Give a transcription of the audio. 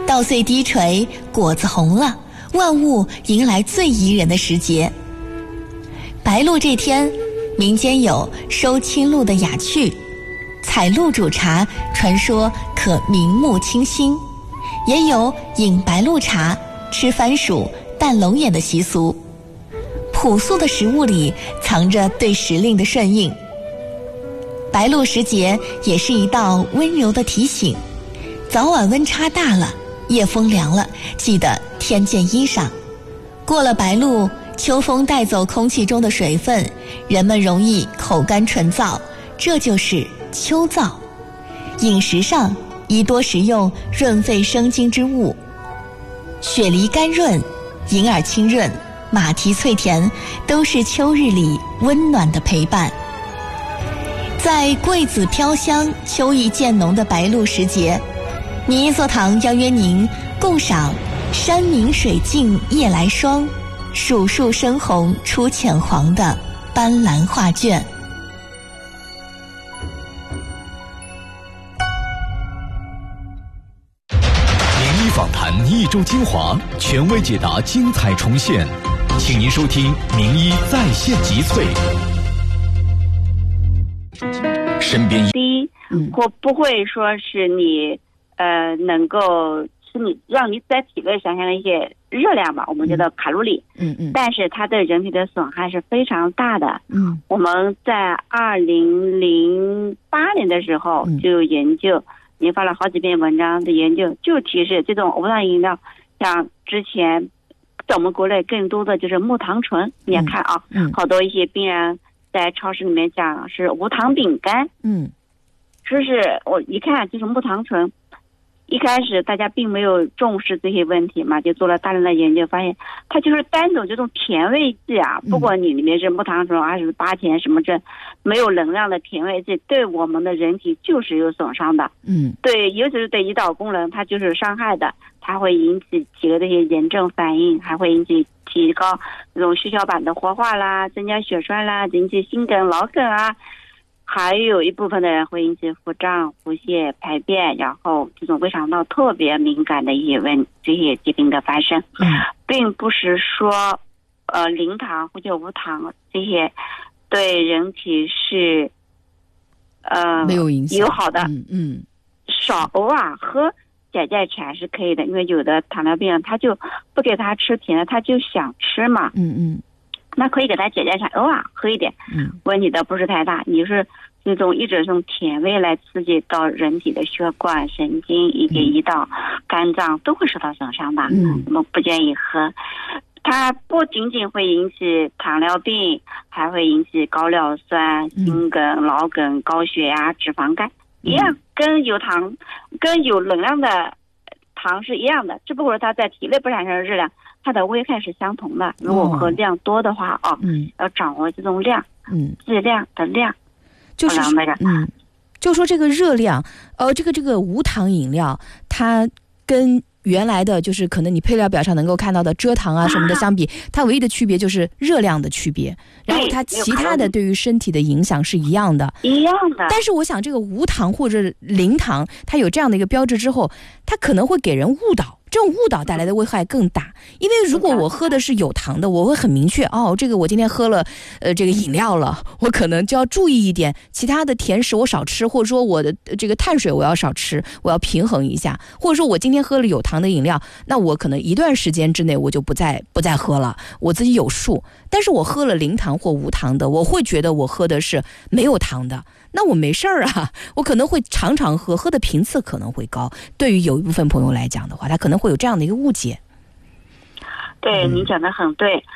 稻穗低垂，果子红了，万物迎来最宜人的时节。白露这天，民间有收青露的雅趣，采露煮茶，传说可明目清心，也有饮白露茶、吃番薯、淡龙眼的习俗。朴素的食物里藏着对时令的顺应。白露时节也是一道温柔的提醒，早晚温差大了，夜风凉了，记得添件衣裳。过了白露，秋风带走空气中的水分，人们容易口干唇燥，这就是秋燥。饮食上宜多食用润肺生津之物，雪梨甘润，银耳清润，马蹄脆甜，都是秋日里温暖的陪伴。在桂子飘香、秋意渐浓的白露时节，明一座堂邀约您共赏山明水净夜来霜，数树深红出浅黄的斑斓画卷。 名医访谈一周精华，权威解答精彩重现，请您收听名医在线集萃。身边第一，或不会说是你能够是你让你在体内产生了一些热量吧，我们叫做卡路里。但是它对人体的损害是非常大的。我们在2008年的时候就有研究，研发了好几篇文章的研究，就提示这种无糖饮料，像之前在我们国内更多的就是木糖醇。你也看啊，好多一些病人在超市里面讲是无糖饼干。说是我一看就是木糖醇，一开始大家并没有重视这些问题嘛，就做了大量的研究，发现它就是单种这种甜味剂啊，不管你里面是木糖醇还是八甜什么这没有能量的甜味剂，对我们的人体就是有损伤的。对，尤其是对胰岛功能它就是伤害的，它会引起几个这些炎症反应，还会引起提高这种血小板的活化啦，增加血栓啦，引起心梗、脑梗啊，还有一部分的人会引起腹胀、腹泻、排便，然后这种胃肠道特别敏感的这些疾病的发生。并不是说零糖或者无糖这些对人体是没有影响友好的。偶尔喝解解馋是可以的，因为有的糖尿病人他就不给他吃甜的，他就想吃嘛。那可以给他解解馋，偶尔喝一点，问题都不是太大。你是这种一直用甜味来刺激到人体的血管、神经以及胰岛、肝脏都会受到损伤的。我们不建议喝。它不仅仅会引起糖尿病，还会引起高尿酸、心梗、脑梗、高血压、脂肪肝一样，跟有能量的糖是一样的，只不过它在体内不产生热量，它的危害是相同的。如果喝量多的话要掌握这种量，质量的量， 就是就说这个热量，这个无糖饮料，它跟原来的就是可能你配料表上能够看到的蔗糖啊什么的相比，它唯一的区别就是热量的区别，然后它其他的对于身体的影响是一样的。但是我想这个无糖或者零糖，它有这样的一个标志之后，它可能会给人误导，这种误导带来的危害更大。因为如果我喝的是有糖的，我会很明确这个我今天喝了这个饮料了，我可能就要注意一点，其他的甜食我少吃，或者说我的这个碳水我要少吃，我要平衡一下。或者说我今天喝了有糖的饮料，那我可能一段时间之内我就不再喝了，我自己有数。但是我喝了零糖或无糖的，我会觉得我喝的是没有糖的，那我没事儿啊，我可能会常常喝的频次可能会高。对于有一部分朋友来讲的话，他可能会有这样的一个误解。 对，您讲的很对。